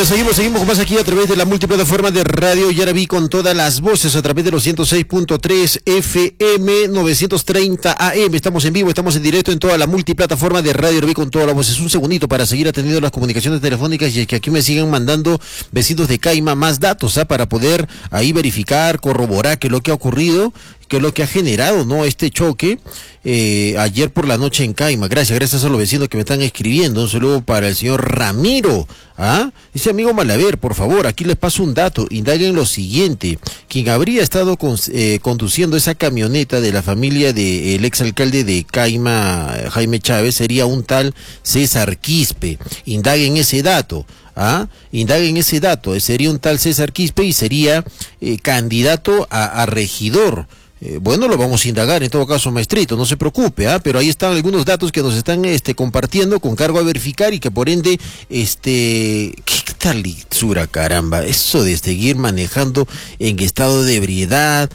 Bueno, seguimos con más aquí a través de la multiplataforma de Radio Yaraví con todas las voces a través de los 106.3 FM 930 AM. Estamos en vivo, estamos en directo en toda la multiplataforma de Radio Yaraví con todas las voces. Un segundito para seguir atendiendo las comunicaciones telefónicas y es que aquí me siguen mandando vecinos de Caima más datos, para poder ahí verificar, corroborar qué es lo que ha ocurrido, qué es lo que ha generado, ¿no?, este choque ayer por la noche en Caima. Gracias a los vecinos que me están escribiendo. Un saludo para el señor Ramiro. Dice: amigo Malaver, por favor, aquí les paso un dato, indaguen lo siguiente: quien habría estado conduciendo esa camioneta de la familia del exalcalde de Caima, Jaime Chávez, sería un tal César Quispe. Indaguen ese dato. Indaguen ese dato. Sería un tal César Quispe y sería candidato a regidor. Bueno, lo vamos a indagar en todo caso, maestrito, no se preocupe, pero ahí están algunos datos que nos están compartiendo con cargo a verificar y que por ende, ¿qué tal lisura, caramba? Eso de seguir manejando en estado de ebriedad,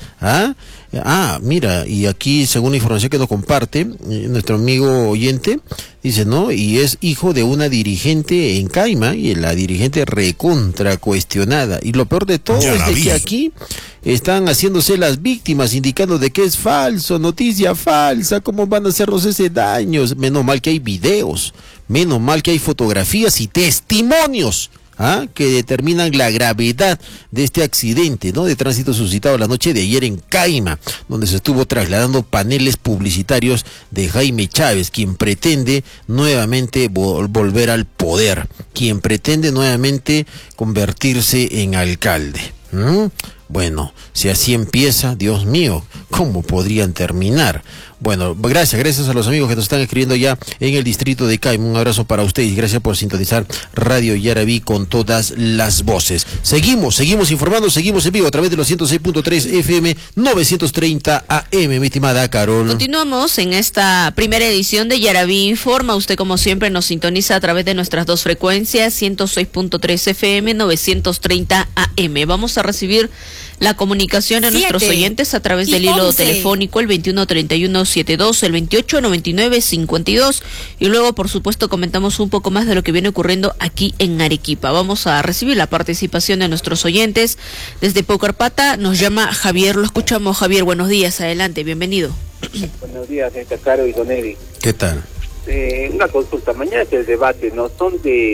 mira, y aquí según la información que nos comparte nuestro amigo oyente, dice, ¿no? Y es hijo de una dirigente en Caima y la dirigente recontra cuestionada. Y lo peor de todo es de que aquí están haciéndose las víctimas, indicando de que es falso, noticia falsa, ¿cómo van a hacernos ese daño? Menos mal que hay videos, menos mal que hay fotografías y testimonios que determinan la gravedad de este accidente, ¿no?, de tránsito suscitado la noche de ayer en Caima, donde se estuvo trasladando paneles publicitarios de Jaime Chávez, quien pretende nuevamente volver al poder, quien pretende nuevamente convertirse en alcalde. Bueno, si así empieza, Dios mío, ¿cómo podrían terminar? Bueno, gracias a los amigos que nos están escribiendo ya en el distrito de Caima. Un abrazo para ustedes y gracias por sintonizar Radio Yaraví con todas las voces. Seguimos informando, seguimos en vivo a través de los 106.3 FM 930 AM, mi estimada Carol. Continuamos en esta primera edición de Yaraví Informa. Usted, como siempre, nos sintoniza a través de nuestras dos frecuencias, 106.3 FM 930 AM. Vamos a recibir la comunicación de nuestros oyentes a través del hilo telefónico, el 213172, el 289952, y luego, por supuesto, comentamos un poco más de lo que viene ocurriendo aquí en Arequipa. Vamos a recibir la participación de nuestros oyentes. Desde Paucarpata nos llama Javier, lo escuchamos. Javier, buenos días, adelante, bienvenido. Buenos días, señorita Caro y don Eddie. ¿Qué tal? Una consulta, mañana es el debate, no son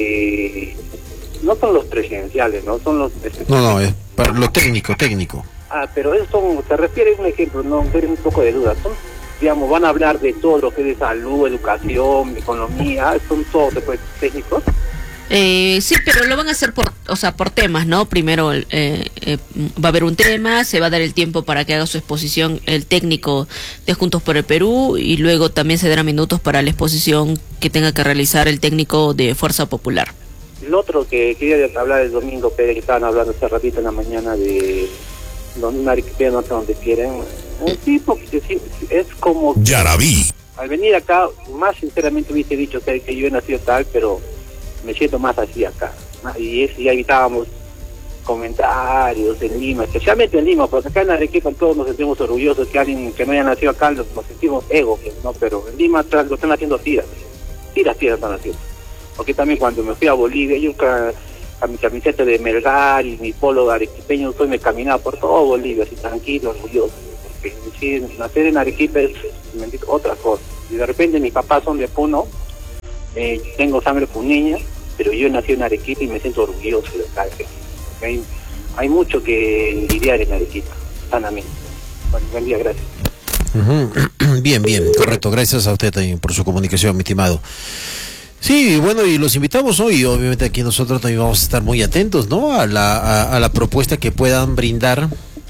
los presidenciales, no son los... No, es para lo técnico. Pero eso se refiere a un ejemplo, no, pero un poco de duda. Son, digamos, van a hablar de todo lo que es de salud, educación, economía, son todos después técnicos. Sí, pero lo van a hacer por temas, ¿no? Primero va a haber un tema, se va a dar el tiempo para que haga su exposición el técnico de Juntos por el Perú y luego también se darán minutos para la exposición que tenga que realizar el técnico de Fuerza Popular. El otro que quería hablar el domingo, Pérez, que estaban hablando hace ratito en la mañana de un arequipeño, no sé dónde quieren. Un tipo que es como... Yaraví. Al venir acá, más sinceramente hubiese dicho que yo he nacido tal, pero me siento más así acá. Y evitábamos comentarios en Lima, especialmente en Lima, porque acá en Arequipa todos nos sentimos orgullosos que alguien que no haya nacido acá nos sentimos ego, ¿no? Pero en Lima lo están haciendo tiras están haciendo. Porque también cuando me fui a Bolivia, yo a mi camiseta de Melgar y mi polo arequipeño, me caminaba por todo Bolivia, así tranquilo, orgulloso. Porque si nacer en Arequipa es otra cosa. Y de repente mis papás son de Puno, tengo sangre puneña, pero yo nací en Arequipa y me siento orgulloso de acá. Hay mucho que envidiar en Arequipa, sanamente. Bueno, buen día, gracias. Bien, correcto. Gracias a usted también por su comunicación, mi estimado. Sí, bueno, y los invitamos hoy, obviamente aquí nosotros también vamos a estar muy atentos, ¿no?, a la propuesta que puedan brindar,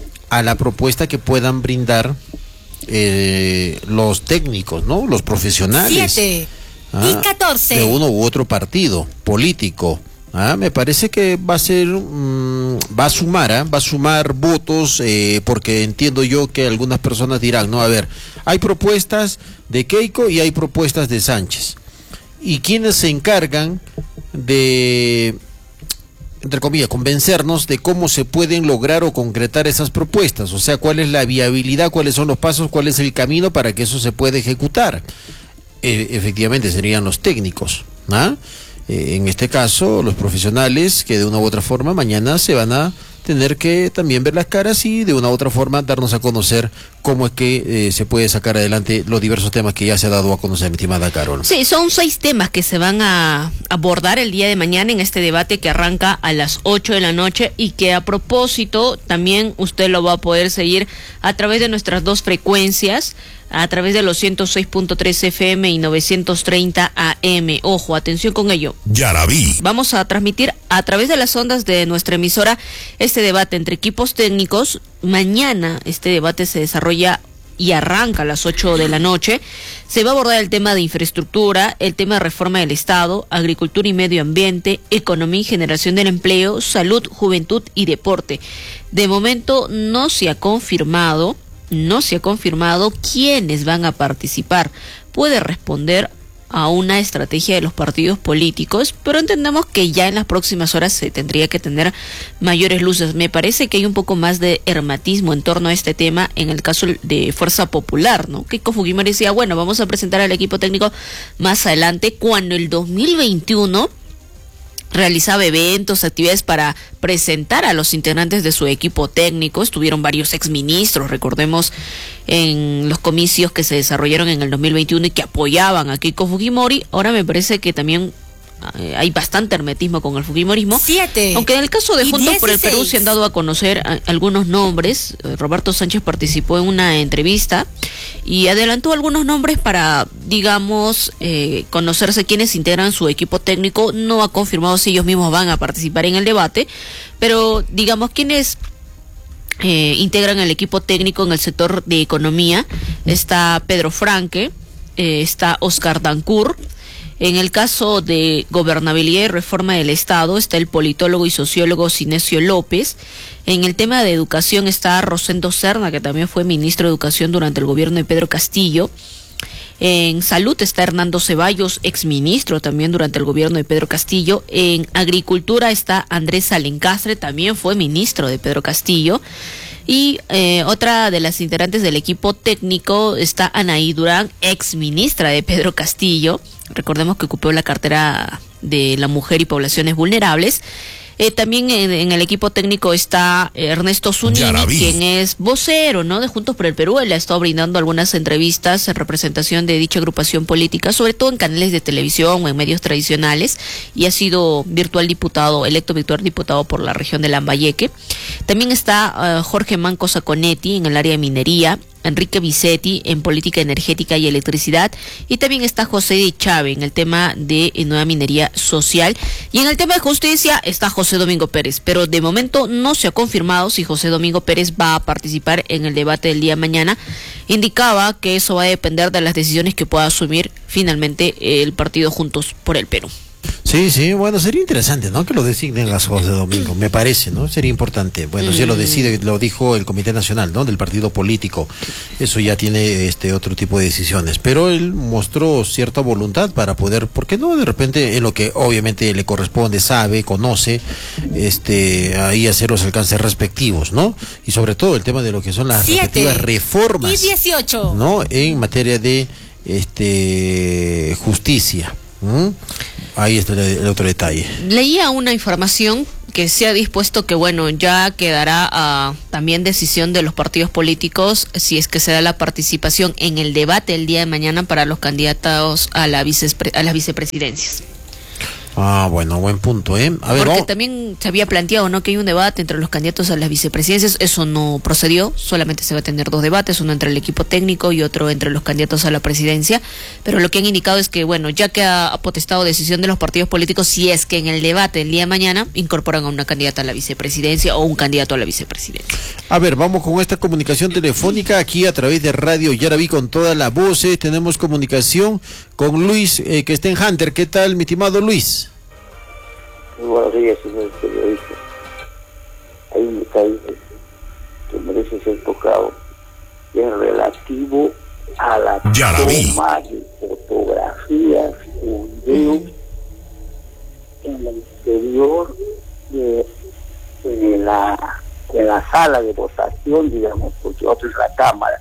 los técnicos, ¿no?, los profesionales. 7 y 14. De uno u otro partido político. Me parece que va a sumar votos, porque entiendo yo que algunas personas dirán, no, a ver, hay propuestas de Keiko y hay propuestas de Sánchez. ¿Y quiénes se encargan de, entre comillas, convencernos de cómo se pueden lograr o concretar esas propuestas? O sea, ¿cuál es la viabilidad, cuáles son los pasos, cuál es el camino para que eso se pueda ejecutar? Efectivamente serían los técnicos, en este caso los profesionales que de una u otra forma mañana se van a tener que también ver las caras y de una u otra forma darnos a conocer cómo es que se puede sacar adelante los diversos temas que ya se ha dado a conocer, mi estimada Carol. Sí, son 6 temas que se van a abordar el día de mañana en este debate que arranca a las 8 de la noche y que a propósito también usted lo va a poder seguir a través de nuestras 2 frecuencias, a través de los 106.3 FM y 930 AM. Ojo, atención con ello. Yaraví. Vamos a transmitir a través de las ondas de nuestra emisora este debate entre equipos técnicos. Mañana este debate se desarrolla y arranca a las 8 de la noche. Se va a abordar el tema de infraestructura, el tema de reforma del Estado, agricultura y medio ambiente, economía y generación del empleo, salud, juventud y deporte. De momento no se ha confirmado quiénes van a participar. Puede responder a una estrategia de los partidos políticos, pero entendemos que ya en las próximas horas se tendría que tener mayores luces. Me parece que hay un poco más de hermetismo en torno a este tema en el caso de Fuerza Popular, ¿no? Keiko Fujimori decía, bueno, vamos a presentar al equipo técnico más adelante, cuando el 2021 realizaba eventos, actividades para presentar a los integrantes de su equipo técnico. Estuvieron varios exministros, recordemos, en los comicios que se desarrollaron en el 2021 y que apoyaban a Keiko Fujimori. Ahora me parece que también hay bastante hermetismo con el fujimorismo. 7. Aunque en el caso de Juntos 16. por el Perú se han dado a conocer algunos nombres. Roberto Sánchez participó en una entrevista y adelantó algunos nombres para, digamos, conocerse quiénes integran su equipo técnico. No ha confirmado si ellos mismos van a participar en el debate, pero digamos quienes integran el equipo técnico en el sector de economía. Está Pedro Franque, está Oscar Dancourt. En el caso de gobernabilidad y reforma del Estado está el politólogo y sociólogo Sinesio López. En el tema de educación está Rosendo Serna, que también fue ministro de Educación durante el gobierno de Pedro Castillo. En salud está Hernando Ceballos, exministro también durante el gobierno de Pedro Castillo. En agricultura está Andrés Alencastre, también fue ministro de Pedro Castillo. Y otra de las integrantes del equipo técnico está Anaí Durán, exministra de Pedro Castillo. Recordemos que ocupó la cartera de la mujer y poblaciones vulnerables. También en el equipo técnico está Ernesto Zunini, quien es vocero, ¿no?, de Juntos por el Perú. Él ha estado brindando algunas entrevistas en representación de dicha agrupación política, sobre todo en canales de televisión o en medios tradicionales, y ha sido electo virtual diputado por la región de Lambayeque. También está Jorge Manco Saconetti en el área de minería, Enrique Vicetti en política energética y electricidad, y también está José de Chávez en el tema de nueva minería social, y en el tema de justicia está José Domingo Pérez, pero de momento no se ha confirmado si José Domingo Pérez va a participar en el debate del día de mañana. Indicaba que eso va a depender de las decisiones que pueda asumir finalmente el partido Juntos por el Perú. Sí, bueno, sería interesante, ¿no?, que lo designen a José Domingo, me parece, ¿no? Sería importante. Bueno, si lo decide, lo dijo el Comité Nacional, ¿no?, del partido político. Eso ya tiene otro tipo de decisiones, pero él mostró cierta voluntad para poder, ¿por qué no?, de repente en lo que obviamente le corresponde, sabe, conoce, ahí hacer los alcances respectivos, ¿no? Y sobre todo el tema de lo que son las respectivas reformas. Y 18. ¿No?, en materia de justicia. Ahí está el otro detalle. Leía una información que se ha dispuesto que, bueno, ya quedará a también decisión de los partidos políticos si es que se da la participación en el debate el día de mañana para los candidatos a las vicepresidencias. Ah, bueno, buen punto, ¿eh? A ver, porque también se había planteado, ¿no?, que hay un debate entre los candidatos a las vicepresidencias. Eso no procedió, solamente se va a tener 2 debates, uno entre el equipo técnico y otro entre los candidatos a la presidencia. Pero lo que han indicado es que, bueno, ya que ha potestado decisión de los partidos políticos, si es que en el debate el día de mañana incorporan a una candidata a la vicepresidencia o un candidato a la vicepresidencia. A ver, vamos con esta comunicación telefónica aquí a través de Radio Yaraví con todas las voces. Tenemos comunicación con Luis, que está en Hunter. ¿Qué tal, mi estimado Luis? Muy buenos días, señor periodista. Hay un detalle que merece ser tocado, que es relativo a la toma de fotografías o videos en el interior de la sala de votación, digamos, porque otro es la cámara.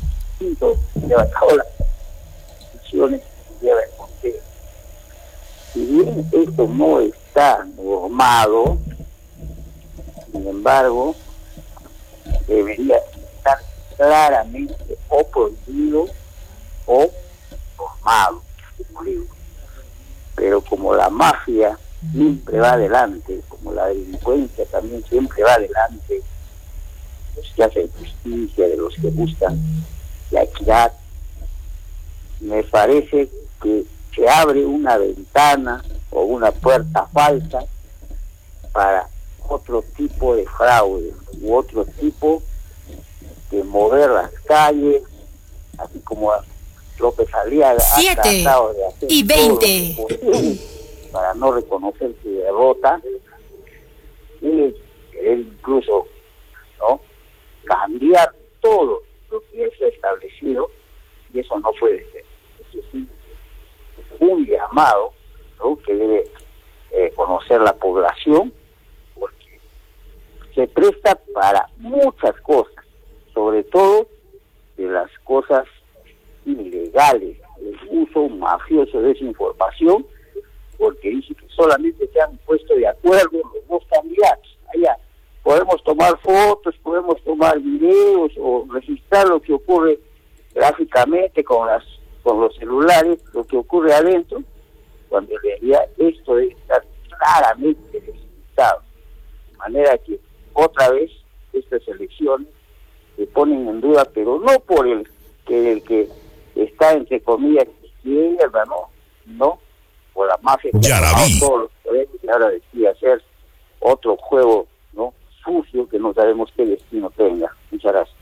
Quinto, lleva a cabo las decisiones y lleva el conteo. si bien esto no está normado, sin embargo, debería estar claramente o prohibido o normado, como digo. Pero como la mafia siempre va adelante, como la delincuencia también siempre va adelante, los que hacen justicia, de los que buscan la equidad, me parece que se abre una ventana o una puerta falsa para otro tipo de fraude u otro tipo de mover las calles, así como López Aliaga ha tratado de hacer 7:20 todo lo posible para no reconocer su derrota y él incluso, ¿no?, cambiar todo lo que es establecido, y eso no puede ser. Eso sí, un llamado, ¿no?, que debe conocer la población, porque se presta para muchas cosas, sobre todo de las cosas ilegales, el uso mafioso de esa información, porque dice que solamente se han puesto de acuerdo los dos candidatos. Allá podemos tomar fotos, podemos tomar videos o registrar lo que ocurre gráficamente con los celulares, lo que ocurre adentro, cuando en realidad esto debe estar claramente delimitado. De manera que otra vez estas elecciones se ponen en duda, pero no por el que está entre comillas izquierda, no por la mafia que ha tomado todos los poderes y ahora decide hacer otro juego, ¿no?, sucio, que no sabemos qué destino tenga. Muchas gracias.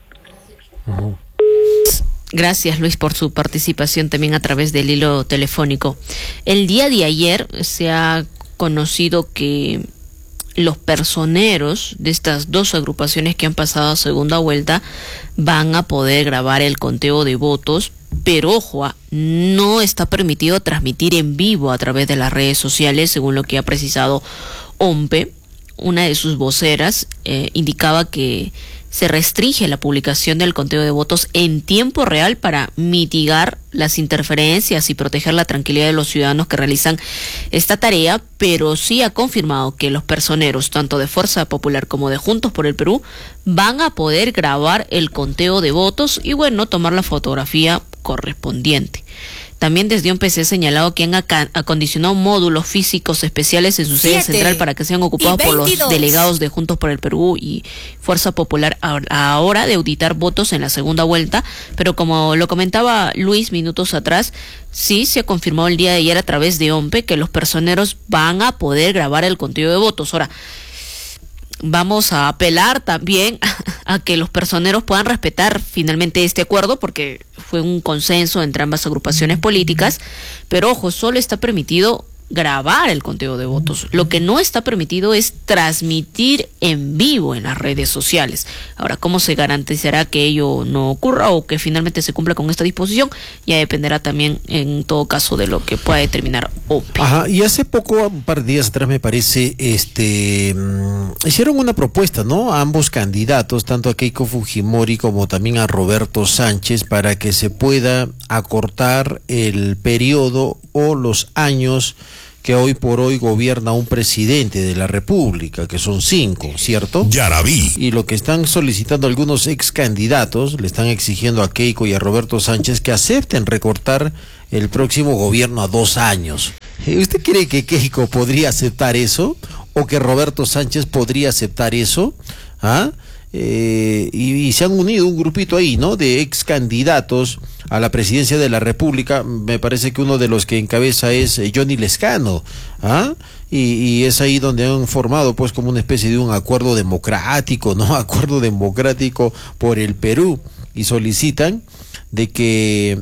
Gracias, Luis, por su participación también a través del hilo telefónico. El día de ayer se ha conocido que los personeros de estas dos agrupaciones que han pasado a segunda vuelta van a poder grabar el conteo de votos, pero ojo, no está permitido transmitir en vivo a través de las redes sociales, según lo que ha precisado OMPE. Una de sus voceras indicaba que se restringe la publicación del conteo de votos en tiempo real para mitigar las interferencias y proteger la tranquilidad de los ciudadanos que realizan esta tarea, pero sí ha confirmado que los personeros, tanto de Fuerza Popular como de Juntos por el Perú, van a poder grabar el conteo de votos y, bueno, tomar la fotografía correspondiente. También desde OMPE se ha señalado que han acondicionado módulos físicos especiales en su sede central para que sean ocupados por los delegados de Juntos por el Perú y Fuerza Popular a la hora de auditar votos en la segunda vuelta, pero como lo comentaba Luis minutos atrás, sí se ha confirmado el día de ayer a través de OMPE que los personeros van a poder grabar el conteo de votos. Ahora, vamos a apelar también a que los personeros puedan respetar finalmente este acuerdo, porque fue un consenso entre ambas agrupaciones políticas, pero ojo, solo está permitido grabar el conteo de votos. Lo que no está permitido es transmitir en vivo en las redes sociales. Ahora, ¿cómo se garantizará que ello no ocurra o que finalmente se cumpla con esta disposición? Ya dependerá también, en todo caso, de lo que pueda determinar OMPE. Ajá, y hace poco, un par de días atrás me parece, hicieron una propuesta, ¿no?, a ambos candidatos, tanto a Keiko Fujimori como también a Roberto Sánchez, para que se pueda acortar el periodo o los años que hoy por hoy gobierna un presidente de la República, que son 5, ¿cierto? Ya la vi. Y lo que están solicitando algunos ex candidatos, le están exigiendo a Keiko y a Roberto Sánchez que acepten recortar el próximo gobierno a 2 años. ¿Usted cree que Keiko podría aceptar eso? ¿O que Roberto Sánchez podría aceptar eso? ¿Ah? Y se han unido un grupito ahí, ¿no?, de ex candidatos a la presidencia de la República. Me parece que uno de los que encabeza es Johnny Lescano, ¿ah? Y es ahí donde han formado pues como una especie de un acuerdo democrático, ¿no?, acuerdo democrático por el Perú, y solicitan de que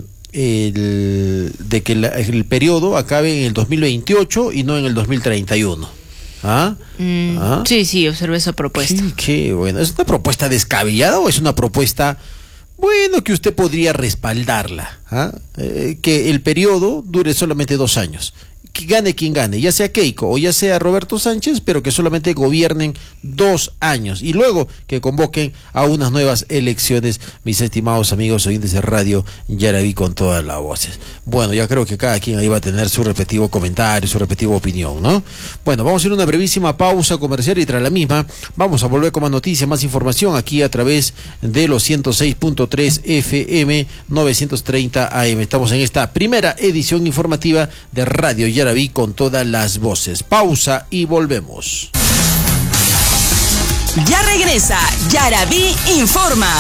el periodo acabe en el 2028 y no en el 2031. ¿Ah? Sí, observé esa propuesta. Qué bueno. ¿Es una propuesta descabellada o es una propuesta, bueno, que usted podría respaldarla? ¿Ah? Que el periodo dure solamente 2 años que gane quien gane, ya sea Keiko o ya sea Roberto Sánchez, pero que solamente gobiernen 2 años y luego que convoquen a unas nuevas elecciones, mis estimados amigos oyentes de Radio Yaraví con todas las voces. Bueno, ya creo que cada quien ahí va a tener su respectivo comentario, su respectiva opinión, ¿no? Bueno, vamos a ir a una brevísima pausa comercial y tras la misma vamos a volver con más noticias, más información aquí a través de los 106.3 FM 930 AM. Estamos en esta primera edición informativa de Radio Yaraví con todas las voces. Pausa y volvemos. Ya regresa Yaraví Informa.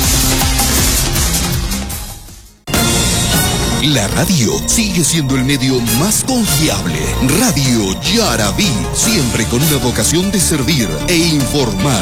La radio sigue siendo el medio más confiable. Radio Yaraví, siempre con una vocación de servir e informar.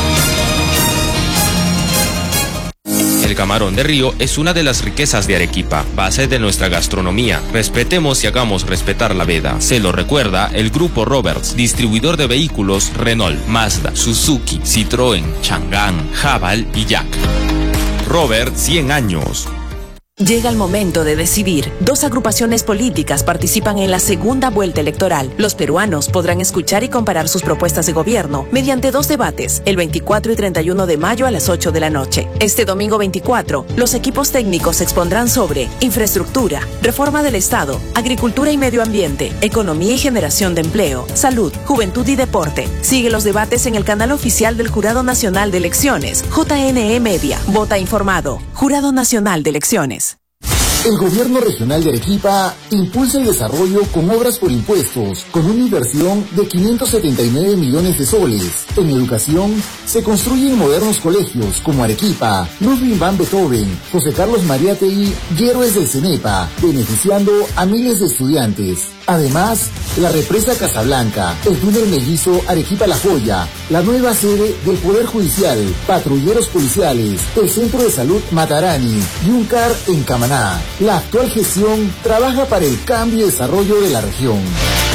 El camarón de río es una de las riquezas de Arequipa, base de nuestra gastronomía. Respetemos y hagamos respetar la veda. Se lo recuerda el Grupo Roberts, distribuidor de vehículos Renault, Mazda, Suzuki, Citroën, Chang'an, Haval y Jack. Robert, 100 años. Llega el momento de decidir. 2 agrupaciones políticas participan en la segunda vuelta electoral. Los peruanos podrán escuchar y comparar sus propuestas de gobierno mediante 2 debates, el 24 y 31 de mayo a las 8 de la noche. Este domingo 24, los equipos técnicos expondrán sobre infraestructura, reforma del Estado, agricultura y medio ambiente, economía y generación de empleo, salud, juventud y deporte. Sigue los debates en el canal oficial del Jurado Nacional de Elecciones, JNE Media. Vota informado. Jurado Nacional de Elecciones. El Gobierno Regional de Arequipa impulsa el desarrollo con obras por impuestos, con una inversión de 579 millones de soles. En educación, se construyen modernos colegios como Arequipa, Ludwig van Beethoven, José Carlos Mariátegui y Héroes del CENEPA, beneficiando a miles de estudiantes. Además, la represa Casablanca, el túnel mellizo Arequipa-La Joya, la nueva sede del Poder Judicial, patrulleros policiales, el Centro de Salud Matarani y un CAR en Camaná. La actual gestión trabaja para el cambio y desarrollo de la región.